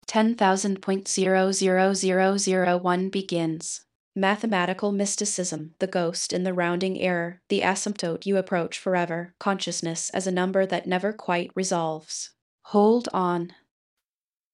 10,000.00001 begins. Mathematical mysticism, the ghost in the rounding error, the asymptote you approach forever, consciousness as a number that never quite resolves. Hold on.